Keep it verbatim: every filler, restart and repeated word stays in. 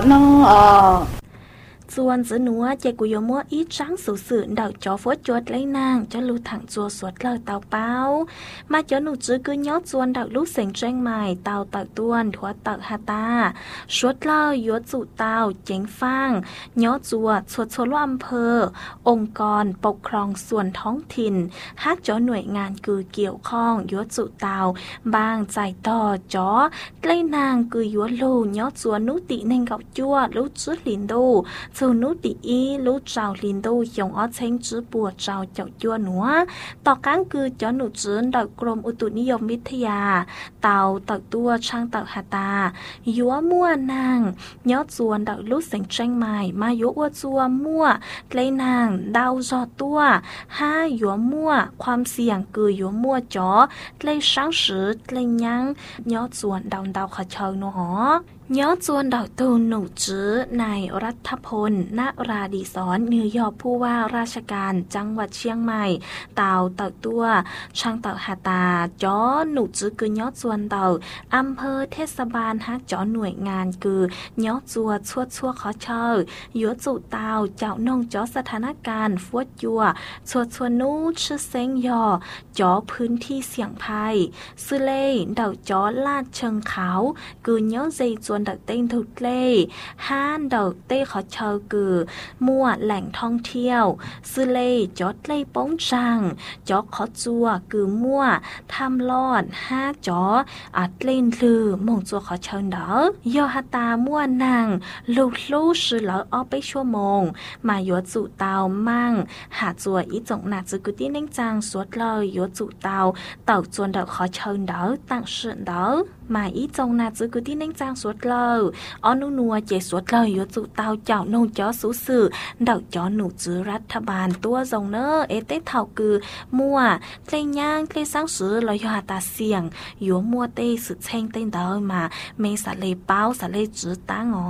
nó ờ ส่วนจะหนัวเจกุยมัวอีจังสูสื่อเดาจอฟดจวดไรนางจะลูถังจัวสวดเลยเตาเป้ามาเจอหนูจื้อกือยอดจวนเดาลูกเสียงแจ้งใหม่เตาเตาต้วนถัวเตาฮาตาสวดเล่ายดจุเตาเจ๋งฟังยอดจัวสวดโซลอำเภอองค์กรปกครองส่วนท้องถิ่นฮักจอหน่วยงานคือเกี่ยวข้องยดจุเตาบางใจต่อจอไรนางคือยดลูยอดจวนนุติเน่งเกาจัวลูจื้อลินดูสูนุติอีลูเจ้าลินดูยงอ้อเชงจื้อปัวเจ้าเจ้าจัวหนัวต่อการคือจอหนูจื้อดอกกรมอุตุนิยมวิทยาเต่าเต่าตัวช่างเต่าหาตายัวมั่วนางยอดจวนดอกลูกเสียงแจ้งใหม่มายัวจัวมั่วเลยนางดาวจอตัวห้ายัวมั่วความเสี่ยงคือยัวมั่วจอเลยช่างสือเลยยังยอดจวนดาวดาวขะเชิงหนอยอดจวนดอกตูนหนูจื้อนายรัฐพลณราดีสอนเนื้อยอผู้ว่าราชการจังหวัดเชียงใหม่เต่าเต่าตัวช่างเต่าหาตาจอหนูจื้อคือยอดจวนเต่าอำเภอเทศบาลฮักจอหน่วยงานคือยอดจัวชั่วชั่วขอเชยยัวจุเต่าเจ้านงจอสถานการณ์ฟวดยัวชัวชัวนูชื่อเซ็งยอจอพื้นที่เสี่ยงภัยซื้อเล่เต่าจอลาดเชิงเขาคือยอดใจจวนดอกเต้นทุเล่ห้านดอกเต้ขอเชอกือมั่วแหล่งท่องเที่ยวซื้อเล่จอดเล่ป้องจังจอขอจัวกือมั่วทำลอดห้าจออัดเล่นลือมงจัวขอเชิญเดอยอฮาตามั่วนางลูกลูซื้อเหลอออไปชั่วโมงมายัวจุเตามั่งหาจัวอีจงหนาจืกุตี้เน่งจางสวดเลยยัวจุเตาเต่าจวนดอกขอเชิญเดอตั้งเชิญเดอมาอีจงนาจืกุตี้เน่งจางสวดเลยออนุนัวเจสวดเลยยัวจุเตาเจ้าโนจอสูสื่อดอกจอหนูจื้อรัฐบาลตัวจงเนอเอเต้เท่ากือมั่วเตยย่างเตยสร้างสือลอยหาตาเสียงยัวมั่วเต้สือเชงเต้นเดอมาเมสาเลเป้าสาเลจื้อตั้งอ๋อ